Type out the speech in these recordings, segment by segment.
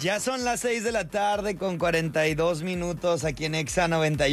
Ya son las 6 de la tarde con 42 minutos aquí en Exa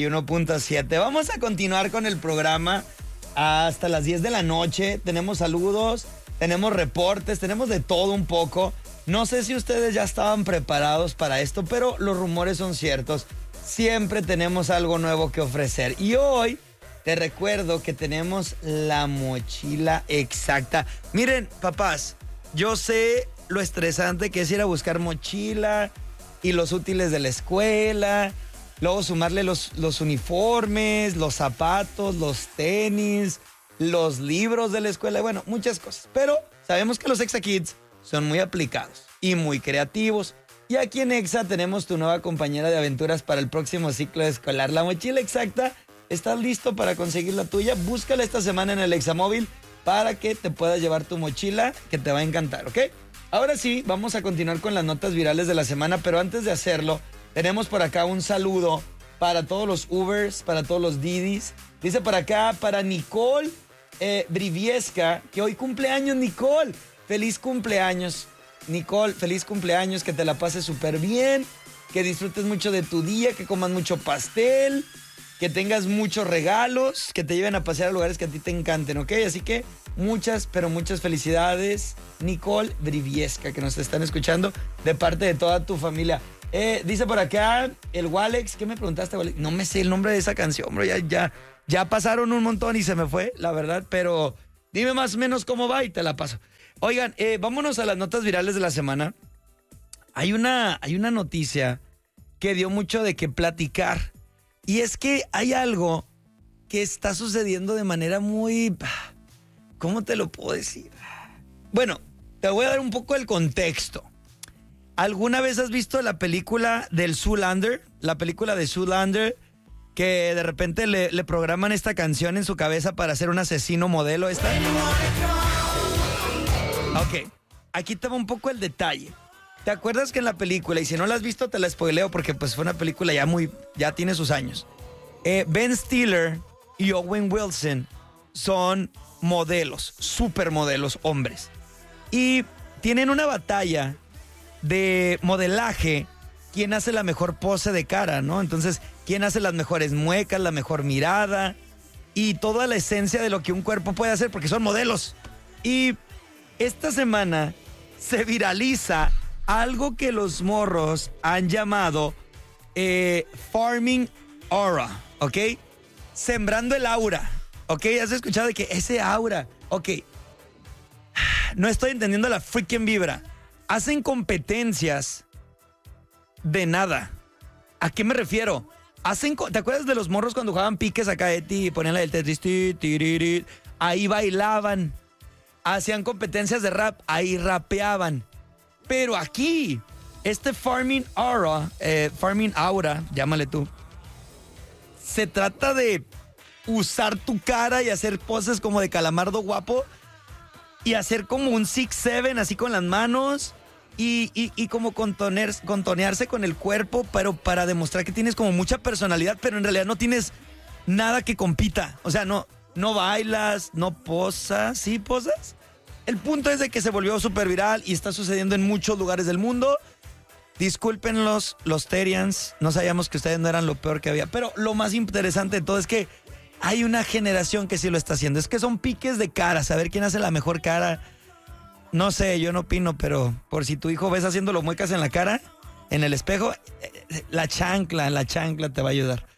91.7. Vamos a continuar con el programa hasta las 10 de la noche. Tenemos saludos, tenemos reportes, tenemos de todo un poco. No sé si ustedes ya estaban preparados para esto, pero los rumores son ciertos. Siempre tenemos algo nuevo que ofrecer. Y hoy te recuerdo que tenemos la mochila exacta. Miren, papás, yo sé lo estresante que es ir a buscar mochila y los útiles de la escuela, luego sumarle los uniformes, los zapatos, los tenis, los libros de la escuela, bueno, muchas cosas. Pero sabemos que los Exa Kids son muy aplicados y muy creativos. Y aquí en Exa tenemos tu nueva compañera de aventuras para el próximo ciclo escolar, la mochila exacta. ¿Estás listo para conseguir la tuya? Búscala esta semana en el Examóvil para que te puedas llevar tu mochila, que te va a encantar, ¿ok? Ahora sí, vamos a continuar con las notas virales de la semana, pero antes de hacerlo, tenemos por acá un saludo para todos los Ubers, para todos los Didis. Dice por acá, para Nicole Brivieska, que hoy cumpleaños, Nicole. Feliz cumpleaños, Nicole, feliz cumpleaños, que te la pases súper bien, que disfrutes mucho de tu día, que comas mucho pastel, que tengas muchos regalos, que te lleven a pasear a lugares que a ti te encanten, ¿ok? Así que muchas, pero muchas felicidades, Nicole Brivieska, que nos están escuchando de parte de toda tu familia. Dice por acá el Walex, ¿qué me preguntaste, Walex? No me sé el nombre de esa canción, bro, ya pasaron un montón y se me fue, la verdad, pero dime más o menos cómo va y te la paso. Oigan, vámonos a las notas virales de la semana. Hay una noticia que dio mucho de qué platicar. Y es que hay algo que está sucediendo de manera muy... ¿Cómo te lo puedo decir? Bueno, te voy a dar un poco el contexto. ¿Alguna vez has visto la película del Zoolander? La película de Zoolander, que de repente le programan esta canción en su cabeza para ser un asesino modelo. ¿Esta? Ok, aquí te va un poco el detalle. ¿Te acuerdas que en la película, y si no la has visto te la spoileo porque pues fue una película ya tiene sus años, Ben Stiller y Owen Wilson son modelos, supermodelos, hombres, y tienen una batalla de modelaje, quién hace la mejor pose de cara, ¿no? Entonces, quién hace las mejores muecas, la mejor mirada y toda la esencia de lo que un cuerpo puede hacer porque son modelos. Y esta semana se viraliza algo que los morros han llamado farming aura, ¿ok? Sembrando el aura, ¿ok? ¿Has escuchado de que ese aura? Ok. No estoy entendiendo la freaking vibra. Hacen competencias de nada. ¿A qué me refiero? ¿Te acuerdas de los morros cuando jugaban piques acá de ti y ponían la del Tetris? Ahí bailaban. Hacían competencias de rap, ahí rapeaban. Pero aquí, este farming aura, llámale tú, se trata de usar tu cara y hacer poses como de calamardo guapo y hacer como un 6'7", así con las manos y como contonearse con el cuerpo, pero para demostrar que tienes como mucha personalidad, pero en realidad no tienes nada que compita. O sea, no bailas, no posas. ¿Sí posas? El punto es de que se volvió súper viral y está sucediendo en muchos lugares del mundo. Disculpen los Terians, no sabíamos que ustedes no eran lo peor que había. Pero lo más interesante de todo es que hay una generación que sí lo está haciendo. Es que son piques de cara, saber quién hace la mejor cara. No sé, yo no opino, pero por si tu hijo ves haciéndolo muecas en la cara, en el espejo, la chancla te va a ayudar.